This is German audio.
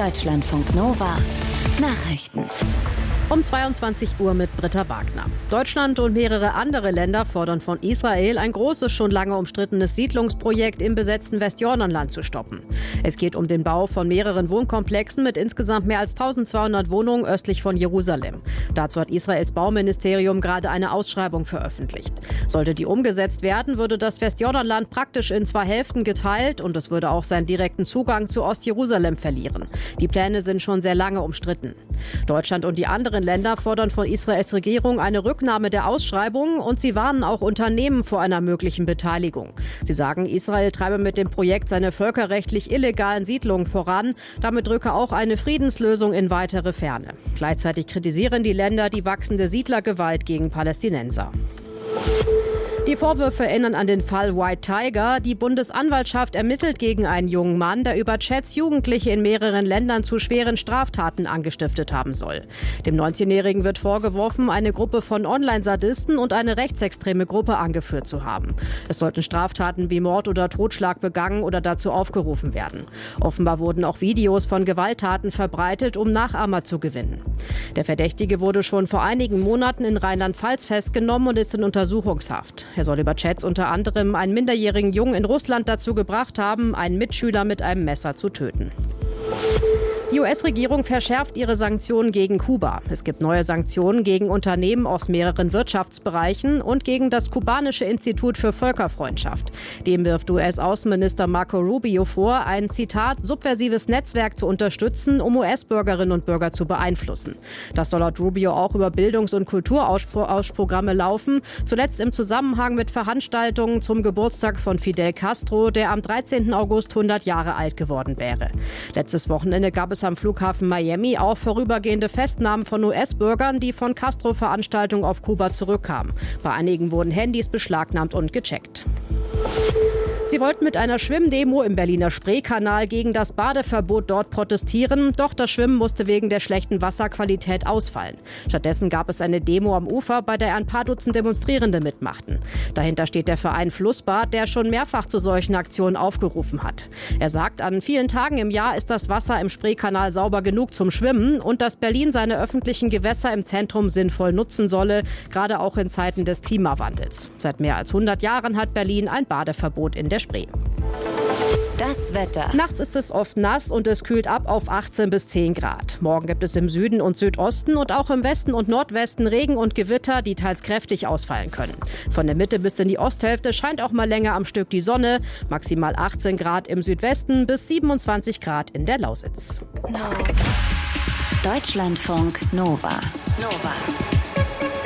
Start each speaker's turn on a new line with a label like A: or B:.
A: Deutschlandfunk Nova Nachrichten.
B: Um 22 Uhr mit Britta Wagner. Deutschland und mehrere andere Länder fordern von Israel, ein großes, schon lange umstrittenes Siedlungsprojekt im besetzten Westjordanland zu stoppen. Es geht um den Bau von mehreren Wohnkomplexen mit insgesamt mehr als 1200 Wohnungen östlich von Jerusalem. Dazu hat Israels Bauministerium gerade eine Ausschreibung veröffentlicht. Sollte die umgesetzt werden, würde das Westjordanland praktisch in 2 Hälften geteilt und es würde auch seinen direkten Zugang zu Ostjerusalem verlieren. Die Pläne sind schon sehr lange umstritten. Deutschland und die anderen Länder fordern von Israels Regierung eine Rücknahme der Ausschreibung und sie warnen auch Unternehmen vor einer möglichen Beteiligung. Sie sagen, Israel treibe mit dem Projekt seine völkerrechtlich illegalen Siedlungen voran. Damit rücke auch eine Friedenslösung in weitere Ferne. Gleichzeitig kritisieren die Länder die wachsende Siedlergewalt gegen Palästinenser. Die Vorwürfe erinnern an den Fall White Tiger. Die Bundesanwaltschaft ermittelt gegen einen jungen Mann, der über Chats Jugendliche in mehreren Ländern zu schweren Straftaten angestiftet haben soll. Dem 19-Jährigen wird vorgeworfen, eine Gruppe von Online-Sadisten und eine rechtsextreme Gruppe angeführt zu haben. Es sollten Straftaten wie Mord oder Totschlag begangen oder dazu aufgerufen werden. Offenbar wurden auch Videos von Gewalttaten verbreitet, um Nachahmer zu gewinnen. Der Verdächtige wurde schon vor einigen Monaten in Rheinland-Pfalz festgenommen und ist in Untersuchungshaft. Er soll über Chats unter anderem einen minderjährigen Jungen in Russland dazu gebracht haben, einen Mitschüler mit einem Messer zu töten. Die US-Regierung verschärft ihre Sanktionen gegen Kuba. Es gibt neue Sanktionen gegen Unternehmen aus mehreren Wirtschaftsbereichen und gegen das kubanische Institut für Völkerfreundschaft. Dem wirft US-Außenminister Marco Rubio vor, ein, Zitat, subversives Netzwerk zu unterstützen, um US-Bürgerinnen und Bürger zu beeinflussen. Das soll laut Rubio auch über Bildungs- und Kulturausprogramme laufen, zuletzt im Zusammenhang mit Veranstaltungen zum Geburtstag von Fidel Castro, der am 13. August 100 Jahre alt geworden wäre. Letztes Wochenende gab es am Flughafen Miami auch vorübergehende Festnahmen von US-Bürgern, die von Castro-Veranstaltungen auf Kuba zurückkamen. Bei einigen wurden Handys beschlagnahmt und gecheckt. Sie wollten mit einer Schwimmdemo im Berliner Spreekanal gegen das Badeverbot dort protestieren, doch das Schwimmen musste wegen der schlechten Wasserqualität ausfallen. Stattdessen gab es eine Demo am Ufer, bei der ein paar Dutzend Demonstrierende mitmachten. Dahinter steht der Verein Flussbad, der schon mehrfach zu solchen Aktionen aufgerufen hat. Er sagt, an vielen Tagen im Jahr ist das Wasser im Spreekanal sauber genug zum Schwimmen und dass Berlin seine öffentlichen Gewässer im Zentrum sinnvoll nutzen solle, gerade auch in Zeiten des Klimawandels. Seit mehr als 100 Jahren hat Berlin ein Badeverbot in der Spree.
A: Das Wetter.
B: Nachts ist es oft nass und es kühlt ab auf 18 bis 10 Grad. Morgen gibt es im Süden und Südosten und auch im Westen und Nordwesten Regen und Gewitter, die teils kräftig ausfallen können. Von der Mitte bis in die Osthälfte scheint auch mal länger am Stück die Sonne. Maximal 18 Grad im Südwesten bis 27 Grad in der Lausitz.
A: Deutschlandfunk Nova.